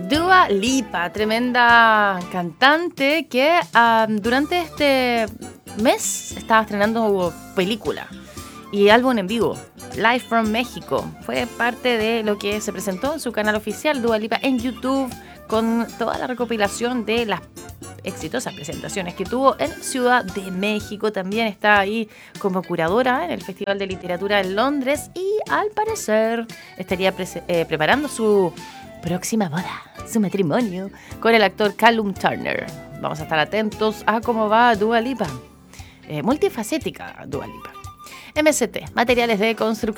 Dua Lipa, tremenda cantante que durante este mes estaba estrenando película y álbum en vivo. Live from México fue parte de lo que se presentó en su canal oficial Dua Lipa en YouTube, con toda la recopilación de las exitosas presentaciones que tuvo en Ciudad de México. También está ahí como curadora en el Festival de Literatura en Londres y al parecer estaría preparando su próxima boda, su matrimonio, con el actor Callum Turner. Vamos a estar atentos a cómo va Dua Lipa. Multifacética Dua Lipa. MST, materiales de construcción.